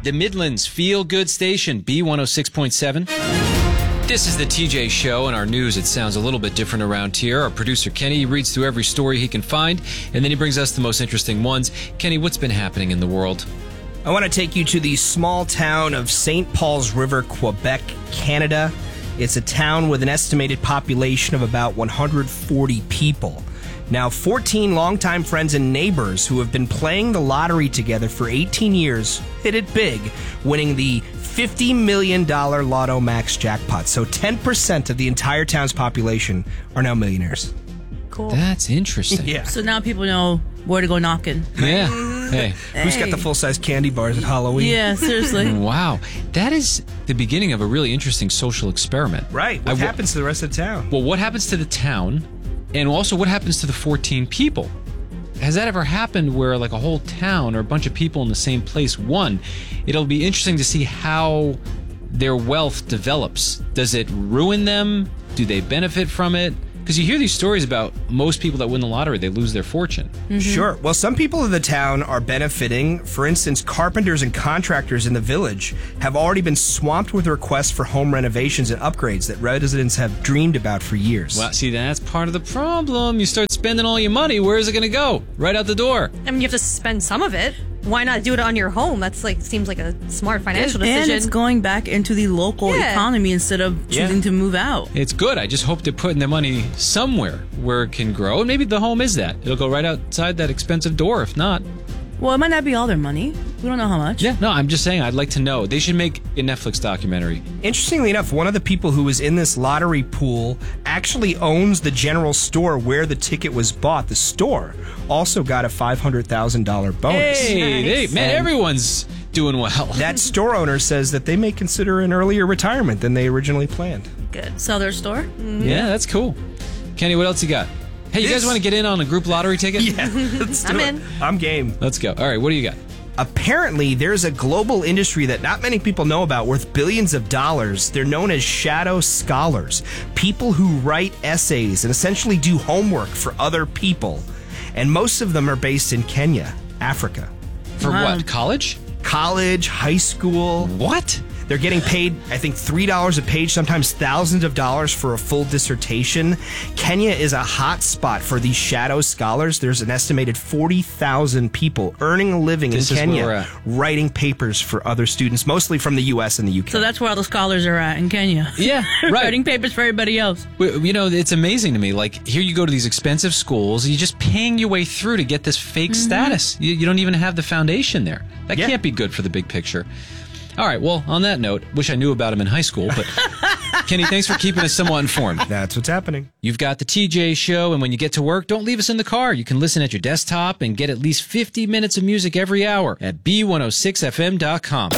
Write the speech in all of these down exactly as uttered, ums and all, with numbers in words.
the Midlands feel-good station, B one oh six point seven. This is the T J Show, and our news, it sounds a little bit different around here. Our producer, Kenny, reads through every story he can find, and then he brings us the most interesting ones. Kenny, what's been happening in the world? I want to take you to the small town of Saint Paul's River, Quebec, Canada. It's a town with an estimated population of about one hundred forty people. Now, fourteen longtime friends and neighbors who have been playing the lottery together for eighteen years hit it big, winning the fifty million dollars Lotto Max jackpot. So ten percent of the entire town's population are now millionaires. Cool. That's interesting. Yeah. So now people know where to go knocking. Yeah. Hey. Who's got the full-size candy bars at Halloween? Yeah, seriously. Wow. That is the beginning of a really interesting social experiment. Right. What I, happens to the rest of the town? Well, what happens to the town, and also what happens to the fourteen people? Has that ever happened where like a whole town or a bunch of people in the same place won? It'll be interesting to see how their wealth develops. Does it ruin them? Do they benefit from it? Because you hear these stories about most people that win the lottery, they lose their fortune. Mm-hmm. Sure. Well, some people in the town are benefiting. For instance, carpenters and contractors in the village have already been swamped with requests for home renovations and upgrades that residents have dreamed about for years. Well, see, that's part of the problem. You start spending all your money, where is it going to go? Right out the door. I mean, you have to spend some of it. Why not do it on your home? That's like seems like a smart financial and decision. it's going back into the local Yeah. economy instead of choosing Yeah. to move out. It's good. I just hope they're putting their money somewhere where it can grow. And maybe the home is that. It'll go right outside that expensive door, if not. Well, it might not be all their money. We don't know how much. Yeah, no, I'm just saying I'd like to know. They should make a Netflix documentary. Interestingly enough, one of the people who was in this lottery pool actually owns the general store where the ticket was bought. The store also got a five hundred thousand dollars bonus. Hey, Nice. they, man, And- everyone's doing well. That store owner says that they may consider an earlier retirement than they originally planned. Good. Sell their store. Yeah, that's cool. Kenny, what else you got? Hey, you This- guys want to get in on a group lottery ticket? Yeah, let's do I'm it. in. I'm game. Let's go. All right, what do you got? Apparently, there's a global industry that not many people know about worth billions of dollars. They're known as shadow scholars, people who write essays and essentially do homework for other people. And most of them are based in Kenya, Africa. For Wow. what, college? College, high school. What? They're getting paid, I think, three dollars a page, sometimes thousands of dollars for a full dissertation. Kenya is a hot spot for these shadow scholars. There's an estimated forty thousand people earning a living This in is where we're Kenya, at. writing papers for other students, mostly from the U S and the U K. So that's where all the scholars are at in Kenya. Yeah, right. Writing papers for everybody else. Well, You know, it's amazing to me. Like, here you go to these expensive schools, you're just paying your way through to get this fake status. You, you don't even have the foundation there. That Yeah. can't be good for the big picture. All right, well, on that note, wish I knew about him in high school, but Kenny, thanks for keeping us somewhat informed. That's what's happening. You've got the T J Show, and when you get to work, don't leave us in the car. You can listen at your desktop and get at least fifty minutes of music every hour at B one oh six F M dot com.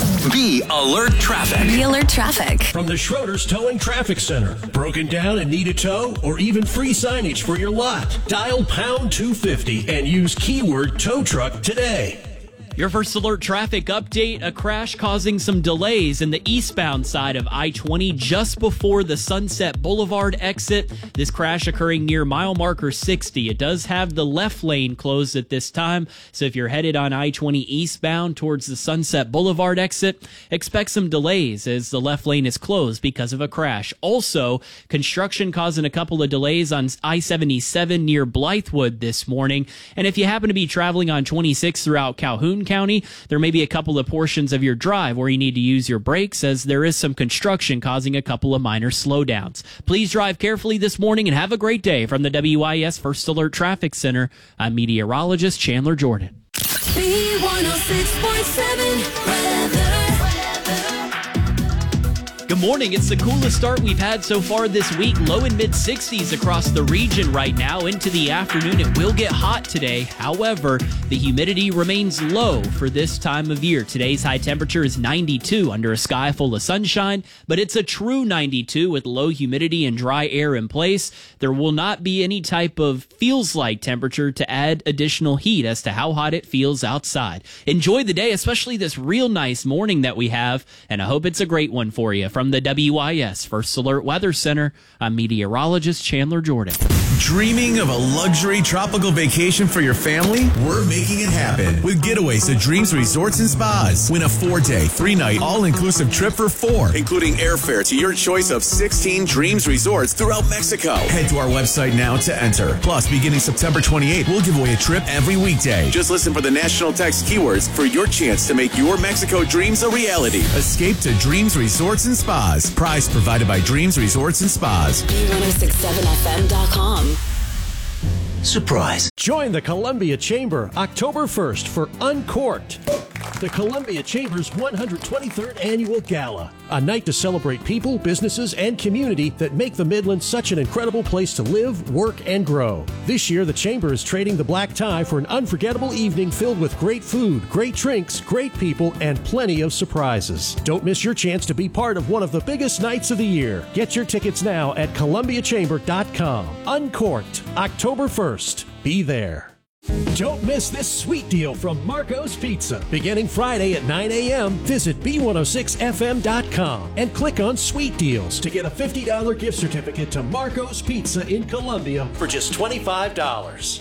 Be Alert Traffic. Be Alert Traffic. From the Schroeder's Towing Traffic Center. Broken down and need a tow, or even free signage for your lot? Dial pound two fifty and use keyword tow truck today. Your first alert traffic update, a crash causing some delays in the eastbound side of I twenty just before the Sunset Boulevard exit. This crash occurring near mile marker sixty. It does have the left lane closed at this time, so if you're headed on I twenty eastbound towards the Sunset Boulevard exit, expect some delays as the left lane is closed because of a crash. Also, construction causing a couple of delays on I seventy-seven near Blythewood this morning, and if you happen to be traveling on twenty-six throughout Calhoun County, there may be a couple of portions of your drive where you need to use your brakes as there is some construction causing a couple of minor slowdowns. Please drive carefully this morning and have a great day. From the W I S First Alert Traffic Center, I'm meteorologist Chandler Jordan. B one oh six point seven weather. Good morning. It's the coolest start we've had so far this week. Low and mid sixties across the region right now. Into the afternoon, it will get hot today. However, the humidity remains low for this time of year. Today's high temperature is ninety-two under a sky full of sunshine, but it's a true ninety-two with low humidity and dry air in place. There will not be any type of feels like temperature to add additional heat as to how hot it feels outside. Enjoy the day, especially this real nice morning that we have, and I hope it's a great one for you. From the W I S First Alert Weather Center, I'm meteorologist Chandler Jordan. Dreaming of a luxury tropical vacation for your family? We're making it happen with Getaways to Dreams Resorts and Spas. Win a four-day, three-night, all-inclusive trip for four, including airfare to your choice of sixteen Dreams Resorts throughout Mexico. Head to our website now to enter. Plus, beginning September twenty-eighth, we'll give away a trip every weekday. Just listen for the national text keywords for your chance to make your Mexico dreams a reality. Escape to Dreams Resorts and Spas. Prize provided by Dreams Resorts and Spas. B ten sixty-seven F M dot com. Surprise. Join the Columbia Chamber October first for Uncorked, the Columbia Chamber's one hundred twenty-third Annual Gala. A night to celebrate people, businesses, and community that make the Midlands such an incredible place to live, work, and grow. This year, the Chamber is trading the black tie for an unforgettable evening filled with great food, great drinks, great people, and plenty of surprises. Don't miss your chance to be part of one of the biggest nights of the year. Get your tickets now at columbia chamber dot com. Uncorked, October first. Be there. Don't miss this sweet deal from Marco's Pizza. Beginning Friday at nine a.m., visit B ten six F M dot com and click on Sweet Deals to get a fifty dollars gift certificate to Marco's Pizza in Columbia for just twenty-five dollars.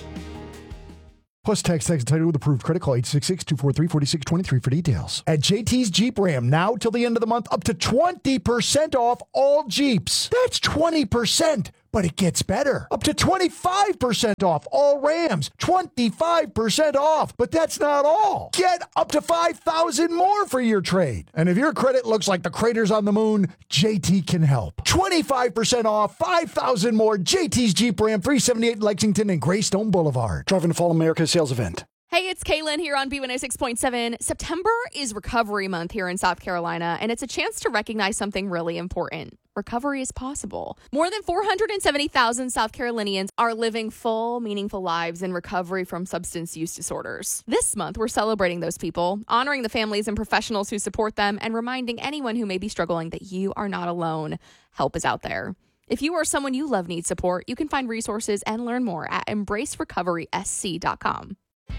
Plus tax, tax entitled with approved credit. Call eight six six, two four three, four six two three for details. At J T's Jeep Ram, now till the end of the month, up to twenty percent off all Jeeps. That's twenty percent. But it gets better. Up to twenty-five percent off all Rams. twenty-five percent off. But that's not all. Get up to five thousand dollars more for your trade. And if your credit looks like the craters on the moon, J T can help. twenty-five percent off, five thousand dollars more. J T's Jeep Ram, three seventy-eight Lexington and Greystone Boulevard. Driving to Fall America sales event. Hey, it's Kaylin here on B one oh six point seven. September is Recovery Month here in South Carolina, and it's a chance to recognize something really important. Recovery is possible. More than four hundred seventy thousand South Carolinians are living full, meaningful lives in recovery from substance use disorders. This month, we're celebrating those people, honoring the families and professionals who support them, and reminding anyone who may be struggling that you are not alone. Help is out there. If you or someone you love needs support, you can find resources and learn more at embrace recovery s c dot com.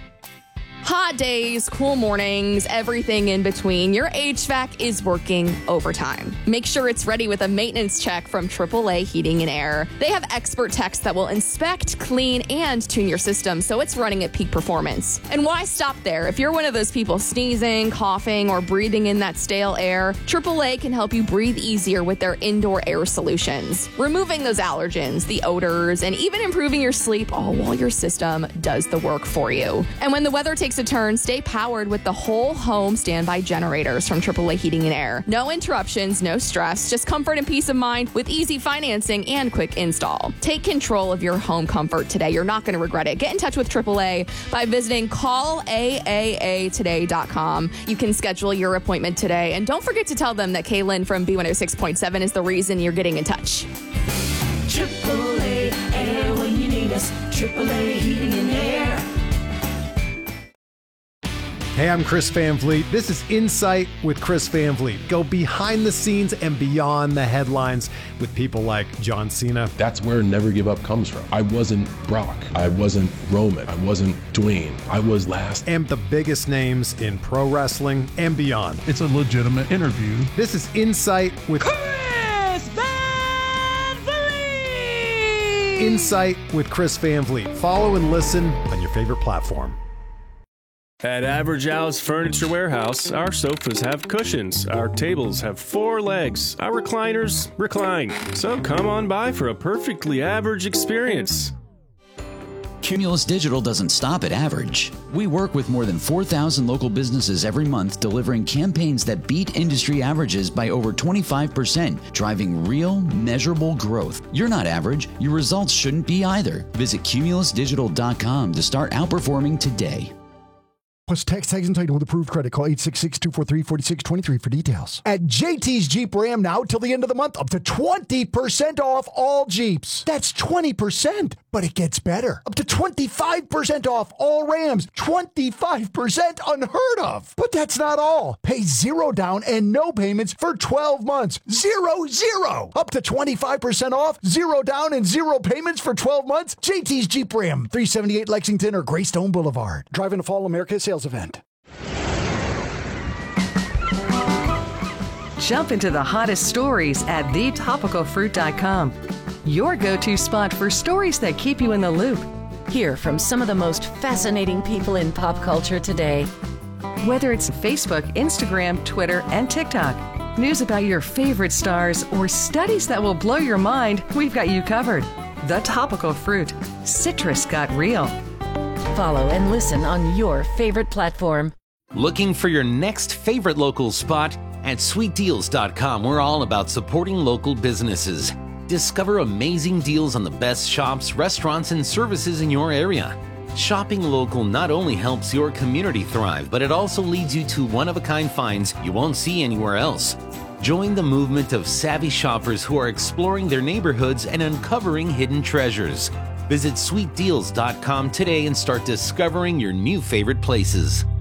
Hot days, cool mornings, everything in between. Your H V A C is working overtime. Make sure it's ready with a maintenance check from triple A Heating and Air. They have expert techs that will inspect, clean, and tune your system so it's running at peak performance. And why stop there? If you're one of those people sneezing, coughing, or breathing in that stale air, triple A can help you breathe easier with their indoor air solutions, removing those allergens, the odors, and even improving your sleep, all while your system does the work for you. And when the weather takes a turn, stay powered with the whole home standby generators from triple A Heating and Air. No interruptions, no stress, just comfort and peace of mind with easy financing and quick install. Take control of your home comfort today. You're not going to regret it. Get in touch with triple A by visiting call A A A today dot com. You can schedule your appointment today. And don't forget to tell them that Kaylin from B one oh six point seven is the reason you're getting in touch. triple A Air when you need us. triple A Heating and Air. Hey, I'm Chris Van Vliet. This is Insight with Chris Van Vliet. Go behind the scenes and beyond the headlines with people like John Cena. That's where Never Give Up comes from. I wasn't Brock. I wasn't Roman. I wasn't Dwayne. I was last. And the biggest names in pro wrestling and beyond. It's a legitimate interview. This is Insight with Chris Van Vliet. Insight with Chris Van Vliet. Follow and listen on your favorite platform. At Average Al's Furniture Warehouse, our sofas have cushions, our tables have four legs, our recliners recline. So come on by for a perfectly average experience. Cumulus Digital doesn't stop at average. We work with more than four thousand local businesses every month, delivering campaigns that beat industry averages by over twenty-five percent, driving real, measurable growth. You're not average. Your results shouldn't be either. Visit cumulus digital dot com to start outperforming today. Plus tax, tags, and title with approved credit. Call eight six six, two four three, four six two three for details. At J T's Jeep Ram, now till the end of the month, up to twenty percent off all Jeeps. That's twenty percent, but it gets better. Up to twenty-five percent off all Rams. twenty-five percent unheard of. But that's not all. Pay zero down and no payments for twelve months. Zero, zero. Up to twenty-five percent off, zero down and zero payments for twelve months. J T's Jeep Ram, three seventy-eight Lexington or Greystone Boulevard. Driving to Fall America sales event. Jump into the hottest stories at the topical fruit dot com. your go-to spot for stories that keep you in the loop. Hear from some of the most fascinating people in pop culture today. Whether it's Facebook, Instagram, Twitter, and TikTok, news about your favorite stars, or studies that will blow your mind, we've got you covered. The Topical Fruit. Citrus got real. Follow and listen on your favorite platform. Looking for your next favorite local spot? At sweet deals dot com, we're all about supporting local businesses. Discover amazing deals on the best shops, restaurants, and services in your area. Shopping local not only helps your community thrive, but it also leads you to one-of-a-kind finds you won't see anywhere else. Join the movement of savvy shoppers who are exploring their neighborhoods and uncovering hidden treasures. Visit sweet deals dot com today and start discovering your new favorite places.